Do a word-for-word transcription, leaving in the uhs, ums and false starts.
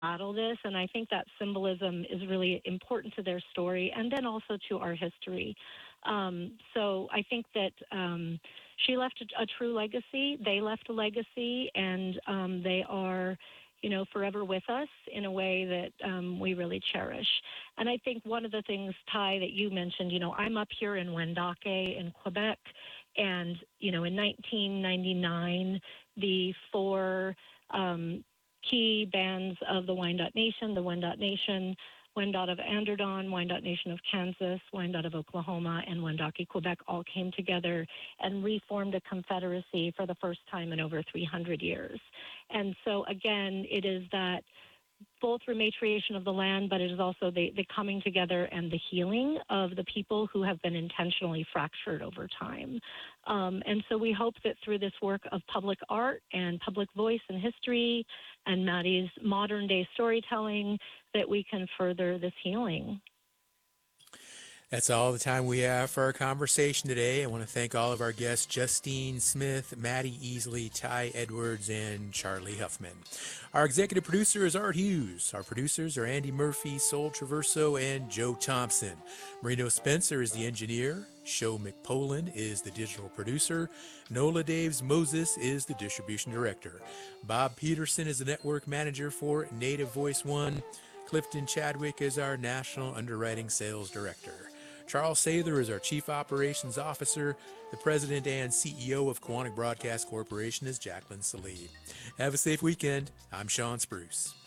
battle this, and I think that symbolism is really important to their story and then also to our history. Um, so I think that um, she left a, a true legacy. They left a legacy, and um, they are, you know, forever with us in a way that um, we really cherish. And I think one of the things, Ty, that you mentioned, you know, I'm up here in Wendake in Quebec, and, you know, in nineteen ninety-nine, the four um, key bands of the Wyandot Nation, the Wendat Nation, Wendat of Anderdon, Wyandot Nation of Kansas, Wyandot of Oklahoma, and Wendake, Quebec all came together and reformed a confederacy for the first time in over three hundred years. And so, again, it is that both rematriation of the land, but it is also the, the coming together and the healing of the people who have been intentionally fractured over time. Um, and so we hope that through this work of public art and public voice and history and Maddie's modern day storytelling, that we can further this healing. That's all the time we have for our conversation today. I want to thank all of our guests, Justine Smith, Maddie Easley, Ty Edwards, and Charlie Huffman. Our executive producer is Art Hughes. Our producers are Andy Murphy, Sol Traverso, and Joe Thompson. Marino Spencer is the engineer. Sho McPoland is the digital producer. Nola Daves Moses is the distribution director. Bob Peterson is the network manager for Native Voice One. Clifton Chadwick is our national underwriting sales director. Charles Sather is our Chief Operations Officer. The President and C E O of Quantic Broadcast Corporation is Jacqueline Salib. Have a safe weekend. I'm Sean Spruce.